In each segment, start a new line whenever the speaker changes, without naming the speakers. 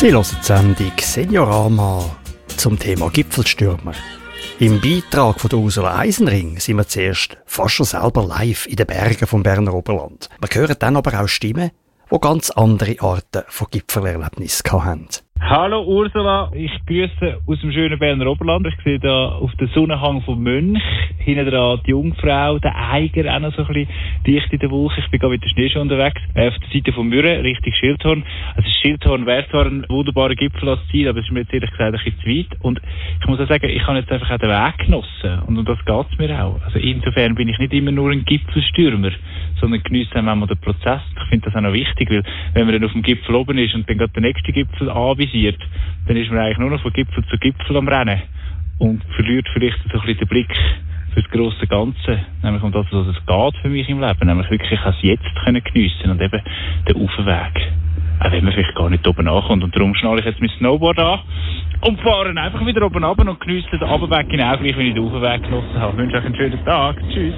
Sie hören die Sendung Seniorama zum Thema Gipfelstürmer. Im Beitrag von Ursula Eisenring sind wir zuerst fast schon selber live in den Bergen vom Berner Oberland. Wir hören dann aber auch Stimmen, die ganz andere Arten von Gipfelerlebnissen hatten.
Hallo Ursula, ich grüße aus dem schönen Berner Oberland. Ich sehe da auf den Sonnenhang vom Mönch, hinten dran die Jungfrau, der Eiger, auch noch so ein bisschen dicht in der Wolke. Ich bin gerade mit der Schnee schon unterwegs. Auf der Seite vom Mürren, Richtung Schildhorn. Also Schildhorn wäre zwar ein wunderbarer Gipfel als Ziel, aber es ist mir jetzt ehrlich gesagt ein bisschen zu weit. Und ich muss auch sagen, ich habe jetzt einfach auch den Weg genossen. Und um das geht es mir auch. Also insofern bin ich nicht immer nur ein Gipfelstürmer, sondern geniesse auch manchmal den Prozess. Ich finde das auch noch wichtig, weil wenn man dann auf dem Gipfel oben ist und dann gerade der nächste Gipfel anvisiert, dann ist man eigentlich nur noch von Gipfel zu Gipfel am Rennen und verliert vielleicht so ein bisschen den Blick für das grosse Ganze, nämlich um das, was es geht für mich im Leben, nämlich wirklich das Jetzt können geniessen und eben den Aufweg. Auch wenn man vielleicht gar nicht oben ankommt. Und darum schnalle ich jetzt mein Snowboard an und fahre einfach wieder oben runter und geniesse den Abendweg genau gleich, wenn ich den Aufweg genossen habe. Ich wünsche euch einen schönen Tag. Tschüss.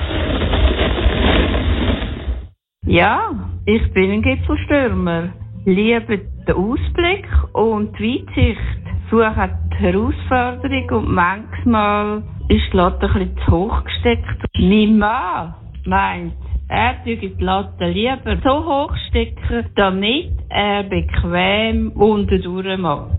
Ja, ich bin ein Gipfelstürmer. Liebe den Ausblick und die Weitsicht. Suche die Herausforderung und manchmal ist die Latte ein bisschen zu hoch gesteckt. Mein Mann meint, er würde die Latte lieber so hoch stecken, damit er bequem unten durch macht.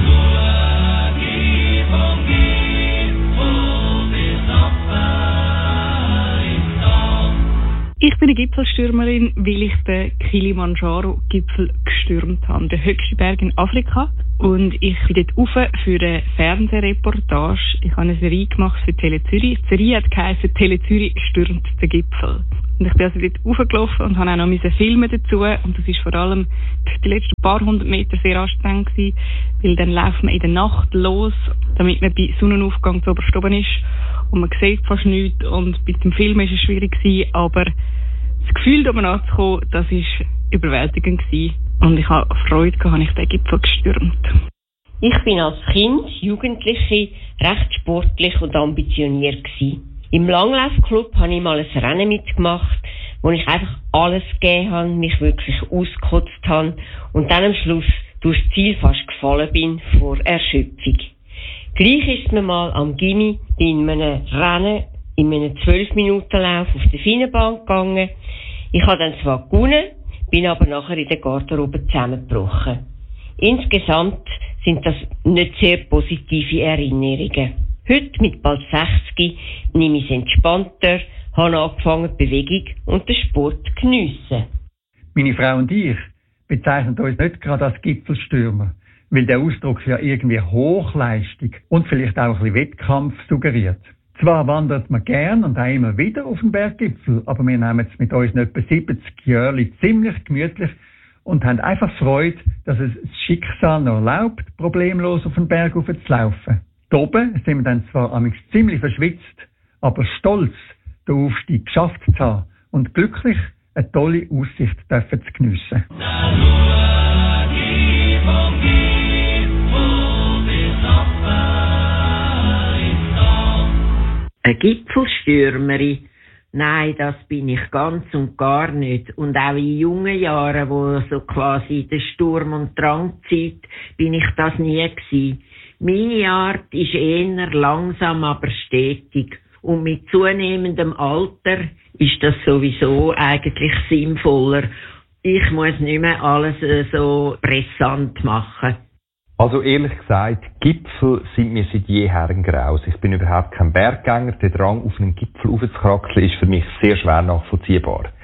Ich bin eine Gipfelstürmerin, weil ich den Kilimanjaro-Gipfel gestürmt habe, der höchste Berg in Afrika. Und ich bin dort rauf für eine Fernsehreportage. Ich habe eine Serie gemacht für Tele Zürich. Die Serie hat geheißen «Tele Zürich stürmt den Gipfel». Und ich bin also dort raufgelaufen und habe auch noch filmen dazu. Und das ist vor allem die letzten paar hundert Meter sehr anstrengend gewesen, weil dann laufen wir in der Nacht los, damit man bei Sonnenaufgang zu oberst oben ist. Und man sieht fast nichts. Und bei dem Film war es schwierig gewesen, aber das Gefühl, da oben anzukommen, das war überwältigend gewesen. Und ich habe Freude gehabt, habe ich den Gipfel gestürmt.
Ich bin als Kind, Jugendliche, recht sportlich und ambitioniert gewesen. Im Langlaufclub habe ich mal ein Rennen mitgemacht, wo ich einfach alles gegeben habe, mich wirklich ausgekotzt habe und dann am Schluss durchs Ziel fast gefallen bin vor Erschöpfung. Gleich ist mir mal am Gimmi in einem Rennen, in einem 12-Minuten-Lauf auf der Finnenbahn gegangen. Ich habe dann zwar gewonnen, bin aber nachher in der Garderobe zusammengebrochen. Insgesamt sind das nicht sehr positive Erinnerungen. Heute, mit bald 60, nehme ich es entspannter, habe angefangen, die Bewegung und den Sport zu geniessen.
Meine Frau und ich bezeichnen uns nicht gerade als Gipfelstürmer, weil der Ausdruck ja irgendwie Hochleistung und vielleicht auch ein bisschen Wettkampf suggeriert. Zwar wandert man gern und auch immer wieder auf den Berggipfel, aber wir nehmen es mit unseren etwa 70 Jahren ziemlich gemütlich und haben einfach Freude, dass es das Schicksal noch erlaubt, problemlos auf den Berg raufzulaufen. Da oben sind wir dann zwar amigs ziemlich verschwitzt, aber stolz, den Aufstieg geschafft zu haben und glücklich, eine tolle Aussicht dürfen zu geniessen.
Eine Gipfelstürmerin? Nein, das bin ich ganz und gar nicht. Und auch in jungen Jahren, wo so quasi der Sturm- und Drangzeit, bin ich das nie gewesen. Meine Art ist eher langsam, aber stetig. Und mit zunehmendem Alter ist das sowieso eigentlich sinnvoller. Ich muss nicht mehr alles so pressant machen.
Also ehrlich gesagt, Gipfel sind mir seit jeher ein Graus. Ich bin überhaupt kein Berggänger. Der Drang, auf einen Gipfel raufzukraxeln, ist für mich sehr schwer nachvollziehbar.